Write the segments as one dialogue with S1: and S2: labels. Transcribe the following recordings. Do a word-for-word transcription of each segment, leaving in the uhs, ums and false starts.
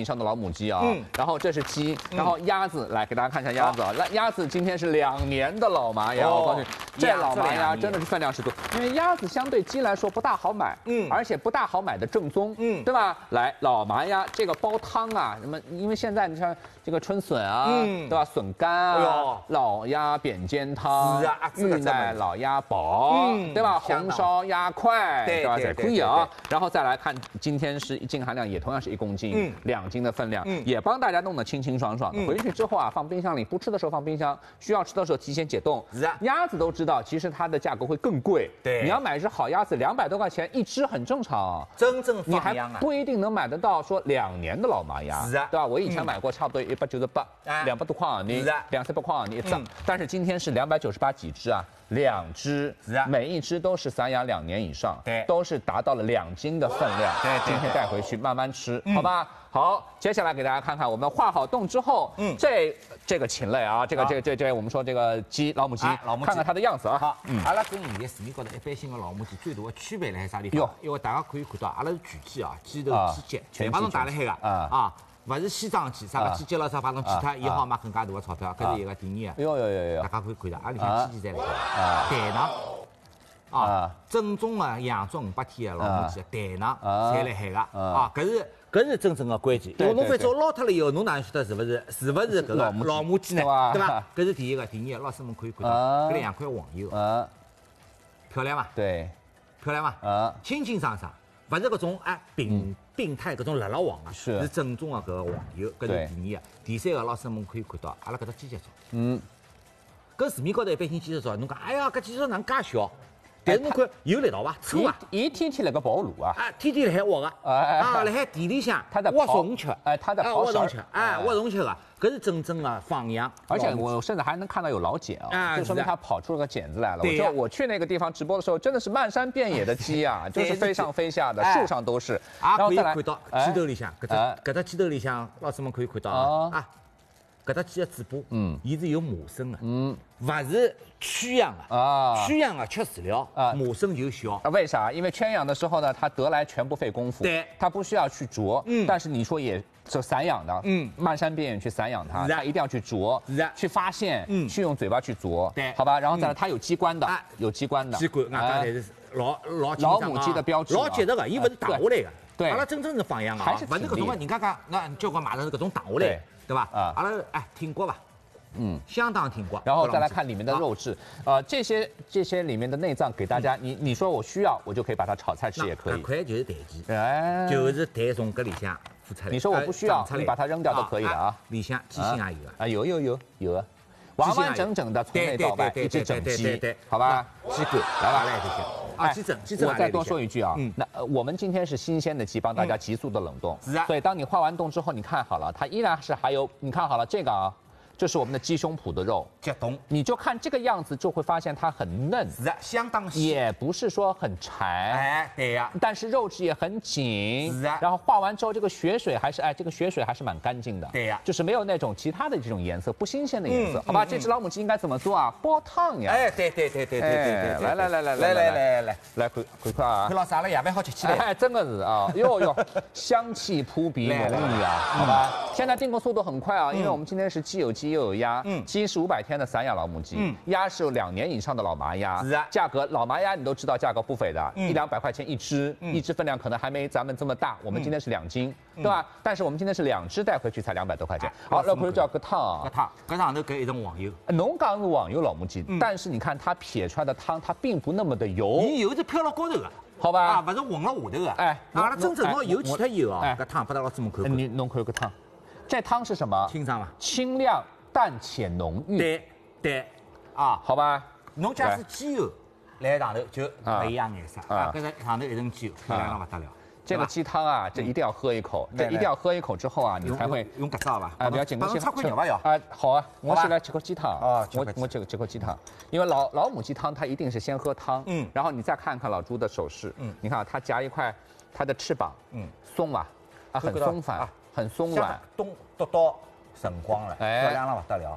S1: 以上的老母鸡啊。嗯。然后这是鸡，然后鸭子，来给大家看一下鸭子啊。那鸭子今天是两年的老麻鸭，我告诉你，这老麻鸭真的是分量十足，因为鸭子相对鸡来说不大好买，嗯，而且不大好买的正宗，嗯，对吧？来，老麻鸭这个煲汤啊，什么？因为现在你像这个春笋啊，嗯，对吧？笋干啊，老鸭扁尖汤，是啊，玉奶老鸭煲，对吧？红烧鸭块，对吧？可以啊。然后再来看，今天是净含量也同样是一公斤，嗯，两斤的分量，嗯，也帮大家弄得清清爽爽的。回去之后啊，放冰箱里，不吃的时候放冰箱，需要吃的时候提前解冻。鸭子都知道，其实它的价格会更贵。对，你要买一只好鸭子，两百多块钱一只很正常。真正放养啊，你还不一定能买得到说两年的老麻鸭，是啊，对吧？我以前买过，差不多一百九十八，两百多块你，两三百块你一只，但是今天是两百九十八几只啊，两只，每一只都是散养两年以上，对，都是达到了两斤的分量。对，今天带回去慢慢吃，好吧？好，接下来给大家看看我们化好冻之后，嗯，这这个禽类啊，这个这个这这我们说这个鸡老母鸡，老母鸡，看看它的样子啊。好，嗯，阿拉跟现在市面高头一般性的老母鸡最大的区别辣海啥地方？因为大家可以看到，阿拉是全鸡啊，鸡头鸡脚全把侬打辣海个，啊啊，勿是西装鸡，啥个鸡脚了啥把侬其他也好卖更加大的钞票，搿是一个第二个。哟哟哟哟，大家可以看到，阿里向鸡鸡在辣海，蛋囊。啊，正宗的养足五百天的老母鸡，蛋囊侪辣海个啊，搿是搿是真正的关键。因为侬反正捞脱了以后，侬哪能晓得是勿是是勿是搿个老母鸡呢？对伐？搿是第一个，第二个，老师们可以看到搿两块黄油，漂亮伐？对，漂亮伐？啊，清清爽爽，勿是搿种哎病病态搿种辣辣黄啊，是正宗的搿个黄油。搿是第二个，第三个，老师们可以看到阿拉搿只鸡脚爪，嗯，搿市面高头一般性鸡脚爪，侬讲哎呀搿鸡脚哪能介小？但是侬看有力道伐？粗啊！伊天天辣个跑路啊！啊，天天辣海挖个，啊，辣海地里向挖虫吃，哎，他在刨虫吃，哎，挖虫吃个，搿是真正的放养。而且我甚至还能看到有老茧啊，就说明它跑出了个茧子来了。我就我去那个地方直播的时候，真的是漫山遍野的鸡啊，就是飞上飞下的，树上都是。然后再来看到鸡头里向，搿只搿只鸡头里向，老师们可以看到啊。搿只鸡的嘴巴，嗯，伊是有麻生的，嗯，勿是圈养的啊，圈养的吃饲料啊，麻生就小。啊，为啥？因为圈养的时候呢，它得来全不费功夫，对，它不需要去啄，嗯，但是你说也是散养的，嗯，漫山遍野去散养它，它一定要去啄，去发现，嗯，去用嘴巴去啄，对，好吧，然后再来它有鸡冠的，有鸡冠的，鸡冠，俺刚才是老老老母鸡的标志，老结实个，伊勿是打下来个，对，阿拉真正是放养啊，还是勿是搿种个，人家讲那交关买的是搿种打下来。对吧？啊，阿拉哎挺过吧，嗯，相当挺过。然后再来看里面的肉质，呃，这些这些里面的内脏给大家，你你说我需要，我就可以把它炒菜吃也可以。这块就是蛋鸡，哎，就是蛋从搿里向孵出来。你说我不需要，你把它扔掉都可以的啊。里向鸡心也有啊，有有有有啊，完完整整的从内到外一只整鸡，好吧？鸡骨来吧，来这些。啊，鸡整，鸡整。我再多说一句啊，那我们今天是新鲜的鸡，帮大家急速的冷冻，所以当你化完冻之后，你看好了，它依然是还有，你看好了这个啊。这是我们的鸡胸脯的肉，解冻，你就看这个样子，就会发现它很嫩，是啊，相当细，也不是说很柴，哎，对呀，但是肉质也很紧，是啊，然后化完之后，这个血水还是哎，这个血水还是蛮干净的，对呀，就是没有那种其他的这种颜色，不新鲜的颜色，好吧？这只老母鸡应该怎么做啊？煲汤呀，哎，对对对对对对对，来来来来来来来来来来，快快快啊！快老师，阿拉夜饭好吃起来，哎，真的是啊，哟哟，香气扑鼻浓郁啊，好吧？现在订购速度很快啊，因为我们今天是鸡有鸡。鸡又有鸭，嗯，鸡是五百天的散养老母鸡，嗯，鸭是有两年以上的老麻鸭，是啊，价格老麻鸭你都知道价格不菲的，一两百块钱一只，一只分量可能还没咱们这么大，我们今天是两斤，对吧？但是我们今天是两只带回去才两百多块钱。好，那可以叫个汤啊，个汤，搿上头搿一种黄油，侬讲是黄油老母鸡，但是你看它撇出来的汤，它并不那么的油，伊油是飘到高头的。好吧，啊，不是混了下头的，哎，阿拉真正要油其他油啊，搿汤不得老这么看。你侬看搿汤，这汤是什么？清爽嘛，清亮。淡且浓郁，对对，啊，好吧，侬假使鸡油来上头就不一样颜色啊，搿是上头一层鸡油，漂亮到不得了。这个鸡汤啊，这一定要喝一口，这一定要喝一口之后啊，你才会用搿招吧？啊，不要紧，我先吃牛吧要啊，好啊，我先来吃口鸡汤啊，我我吃吃口鸡汤，因为老老母鸡汤它一定是先喝汤，嗯，然后你再看看老朱的手势，嗯，你看啊，它夹一块它的翅膀，嗯，松啊，啊，很松散，很松软，东多多。晨光了，漂亮了不得了，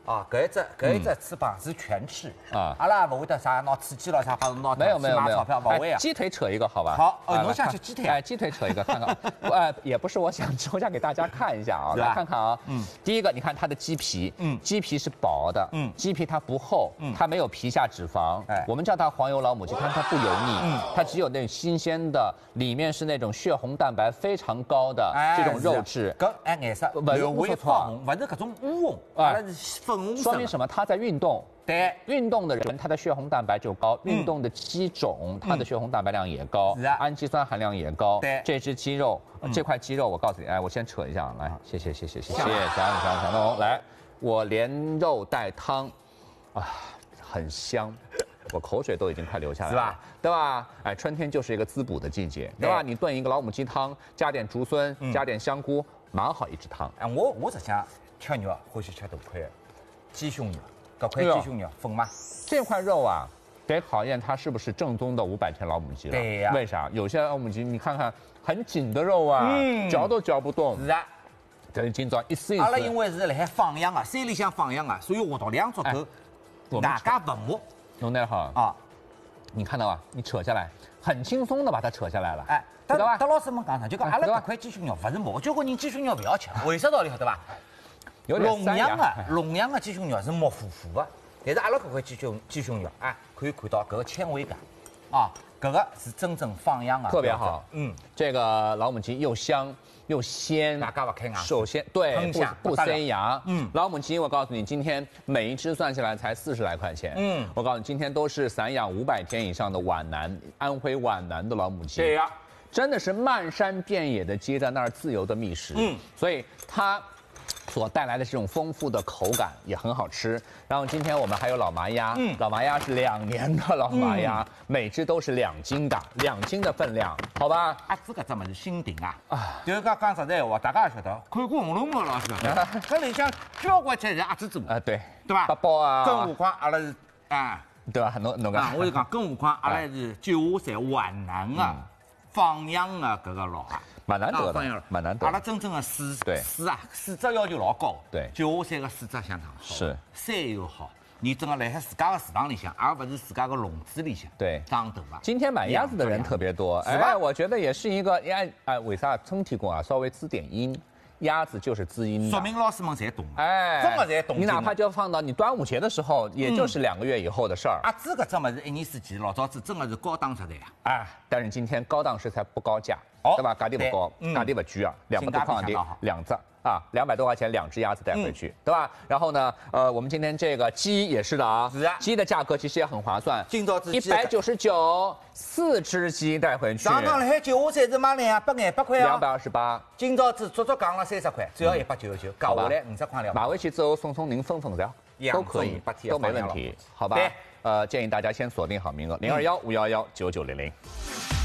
S2: 啊，搿一只搿一只翅膀是全翅
S1: 啊，
S2: 阿拉勿会得啥拿刺激了啥，或者拿
S1: 没有没有没有
S2: 钞票勿会啊。
S1: 鸡腿扯一个好吧？
S2: 好，哦，侬想吃鸡腿？
S1: 哎，鸡腿扯一个看看，呃，也不是我想吃，我想给大家看一下啊，来看看啊，嗯，第一个你看它的鸡皮，嗯，鸡皮是薄的，嗯，鸡皮它不厚，嗯，它没有皮下脂肪，哎，我们叫它黄油老母鸡，但是它不油腻，嗯，它只有那种新鲜的，里面是那种血红蛋白非常高的这种肉质，
S2: 搿哎颜色略微发红，勿是搿种乌红，阿拉是粉红色。
S1: 说明什么？它在运动。
S2: 对，
S1: 运动的人他的血红蛋白就高，运动的鸡种它的血红蛋白量也高，氨基酸含量也高。
S2: 对，
S1: 这只鸡肉，这块鸡肉我告诉你，哎，我先扯一下，来，谢谢谢谢谢谢，小小小龙，来，我连肉带汤，啊，很香。我口水都已经快流下来了，是吧？对吧？哎，春天就是一个滋补的季节，对吧？你炖一个老母鸡汤，加点竹荪，加点香菇，蛮好一只汤。
S2: 哎，我我实际上吃肉欢喜吃大块鸡胸肉。搿块鸡胸肉粉吗？
S1: 这块肉啊，得考验它是不是正宗的五百天老母鸡了。
S2: 对呀。
S1: 为啥？有些老母鸡你看看很紧的肉啊，嗯，嚼都嚼不动。
S2: 是啊。
S1: 这是今朝一丝一丝。
S2: 阿拉因为是辣海放养啊，山里向放养啊，所以活到两足头，大家勿磨。
S1: 弄得好啊！你看到吧？你扯下来，很轻松的把它扯下来了。哎，
S2: 知道吧？德老师们讲啥？就讲阿拉搿块鸡胸肉勿是磨，交关人鸡胸肉勿要吃，为啥道理晓得伐？笼养的笼养的鸡胸肉是磨糊糊的，但是阿拉搿块鸡胸鸡胸肉啊，可以看到搿个纤维感，啊，搿个是真正放养的，
S1: 特别好。嗯，这个老母鸡又香又鲜，
S2: 大家勿开牙。
S1: 首先对，不不塞牙。嗯，老母鸡我告诉你，今天每一只算下来才四十来块钱。嗯，我告诉你，今天都是散养五百天以上的皖南安徽皖南的老母鸡。
S2: 对呀，
S1: 真的是漫山遍野的鸡在那儿自由的觅食。嗯，所以它所带来的这种丰富的口感也很好吃。然后今天我们还有老麻鸭，嗯，老麻鸭是两年的老麻鸭，嗯、每只都是两斤的，两斤的分量，好吧？
S2: 鸭子搿只物事新定啊，啊，就是讲讲实在话，大家也晓得，看过《红楼梦》老师，搿里向交关菜是鸭子做
S1: 啊，对，
S2: 对吧？
S1: 八宝啊，
S2: 更何况阿拉是啊，
S1: 对吧？侬侬
S2: 讲，我就讲，更何况阿拉是九华山皖南啊。嗯放养的搿个老鸭，
S1: 蛮难得的，蛮难得。
S2: 阿拉真正的水水啊，水质要求老高。
S1: 对，
S2: 九华山的水质相当好，
S1: 是
S2: 山又好，你真的辣海自家的池塘里向，而不是自家的笼子里向。
S1: 对，
S2: 长大吧。
S1: 今天买鸭子的人特别多，哎，我觉得也是一个，哎哎，为啥身体工啊稍微滋点音？鸭子就是滋阴的，
S2: 说明老师们侪懂，哎，真的侪懂。
S1: 你哪怕就放到你端午节的时候，也就是两个月以后的事儿。
S2: 鸭子搿只物事一年四季，老早子真的是高档食材呀。
S1: 哎，但是今天高档食材不高价，对吧？价钿不高，价钿不贵啊，两百多块钿，两只啊，两百多块钱两只鸭子带回去，对吧？然后呢，呃，我们今天这个鸡也是的啊，
S2: 是啊，
S1: 鸡的价格其实也很划算，
S2: 今朝只
S1: 一百九十九，四只鸡带回去。
S2: 刚刚辣海九华山是卖两百眼百块啊，
S1: 两百二十八。
S2: 今朝只足足降了三十块，只要一百九十九，搞下来五十块了。
S1: 买回去之后送送您分分噻，都可以，都没问题，好吧？呃，建议大家先锁定好名额，零二幺五幺幺九九零零。